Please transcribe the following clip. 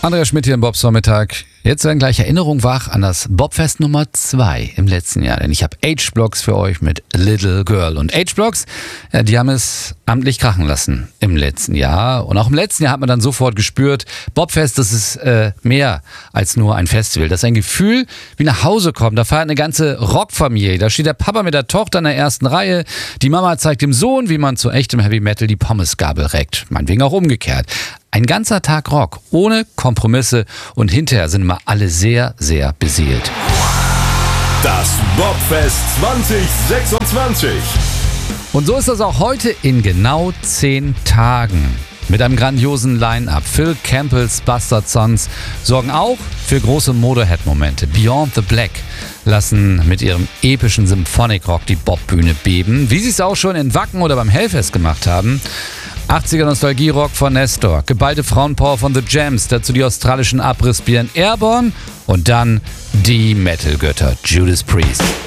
Andreas Schmidt hier im Bobsvormittag. Jetzt werden gleich Erinnerungen wach an das Bobfest Nummer 2 im letzten Jahr. Denn ich habe H-Blocks für euch mit Little Girl. Und H-Blocks, die haben es amtlich krachen lassen im letzten Jahr. Und auch im letzten Jahr hat man dann sofort gespürt, Bobfest, das ist mehr als nur ein Festival. Das ist ein Gefühl, wie nach Hause kommen. Da feiert eine ganze Rockfamilie. Da steht der Papa mit der Tochter in der ersten Reihe. Die Mama zeigt dem Sohn, wie man zu echtem Heavy Metal die Pommesgabel reckt. Meinetwegen auch umgekehrt. Ein ganzer Tag Rock, ohne Kompromisse, und hinterher sind immer alle sehr, sehr beseelt. Das Bobfest 2026. Und so ist das auch heute in genau 10 Tagen. Mit einem grandiosen Line-Up. Phil Campbells Bastard Sons sorgen auch für große Motorhead-Momente. Beyond the Black lassen mit ihrem epischen Symphonic Rock die Bobbühne beben, wie sie es auch schon in Wacken oder beim Hellfest gemacht haben. 80er Nostalgie-Rock von Nestor, geballte Frauenpower von The Jams, dazu die australischen Abrissbirnen Airborne und dann die Metal-Götter Judas Priest.